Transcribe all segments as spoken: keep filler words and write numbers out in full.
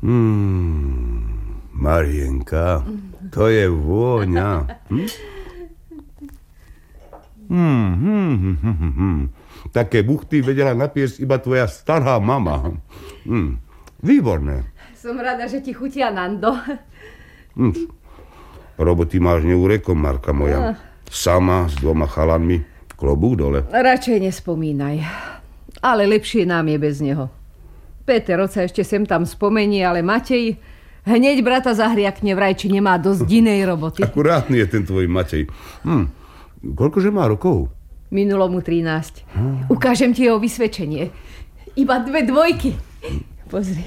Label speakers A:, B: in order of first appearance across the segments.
A: Hmm, Marienka, to je vôňa. Hm? Hmm, hmm, hmm, hmm, hmm. Také buchty vedela napiesť iba tvoja stará mama. Hmm, výborné.
B: Som rada, že ti chutia, Nando.
A: Hm. Roboty máš neúrekom, Marka moja. Sama s dvoma chalanmi. Klobúk dole.
B: Radšej nespomínaj. Ale lepšie nám je bez neho. Peter sa ešte sem tam spomenie, ale Matej hneď brata zahriakne, vraj, či nemá dosť inej roboty.
A: Akurátny je ten tvoj Matej. Hm. Koľkože má rokov?
B: Minulo mu trinásť. Hm. Ukážem ti jeho vysvedčenie. Iba dve dvojky. Pozri.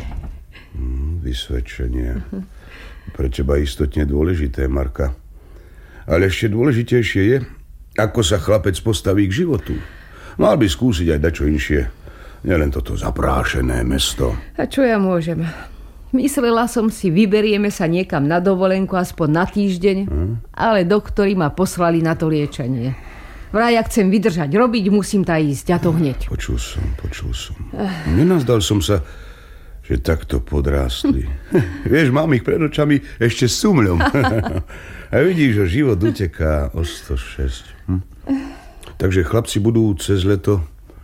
A: Hm, vysvedčenie. Pre teba istotne dôležité, Marka. Ale ešte dôležitejšie je, ako sa chlapec postaví k životu. Mal by skúsiť aj dačo inšie. Nielen toto zaprášené mesto.
B: A čo ja môžem? Myslela som si, vyberieme sa niekam na dovolenku aspoň na týždeň, hm? ale doktori ma poslali na to liečenie. Vraj, ak chcem vydržať robiť, musím tá ísť, a to hneď.
A: Počul som, počul som. Nenazdal som sa, že takto podrástli. Vieš, mám ich pred očami ešte s sumľom. A vidíš, že život uteká o sto šesť. Hm? Takže chlapci budú cez leto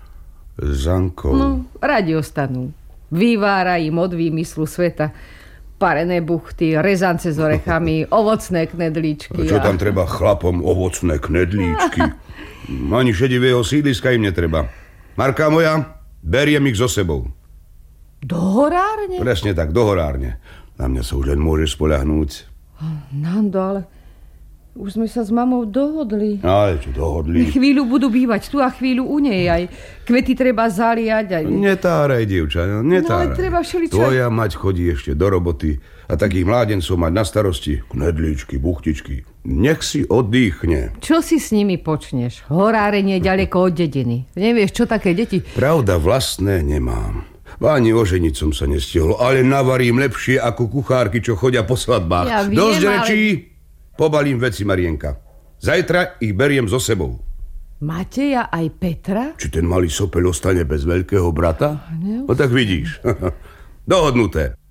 A: zankou.
B: No, radi ostanú. Vyvára im od výmyslu sveta. Parené buchty, rezance s orechami, ovocné knedlíčky.
A: A čo tam treba chlapom ovocné knedlíčky? Ani šedivého sídliska im netreba. Marka moja, beriem ich so sebou.
B: Do horárne?
A: Presne tak, do horárne. Na mňa sa už len môžeš spoľahnúť.
B: Nando, ale už sme sa s mamou dohodli.
A: Ale čo dohodli?
B: Chvíľu budú bývať tu a chvíľu u nej. Aj kvety treba zaliať. Aj...
A: Netáraj, dievča, netáraj.
B: No ale treba všeličo...
A: Tvoja mať chodí ešte do roboty a takých mládencov mať na starosti knedlíčky, buchtičky. Nech si oddychne.
B: Čo si s nimi počneš? Horárenie ďaleko od dediny. Nevieš, čo také deti...
A: Pravda, vlastné nemám. Ani oženiť som sa nestihol, ale navarím lepšie ako kuchárky, čo chodia po svadbách.
B: Ja viem,
A: Dosť rečí,
B: ale...
A: pobalím veci, Marienka. Zajtra ich beriem so sebou.
B: Mateja aj Petra?
A: Či ten malý sopel ostane bez veľkého brata?
B: Neus...
A: No tak vidíš. Dohodnuté.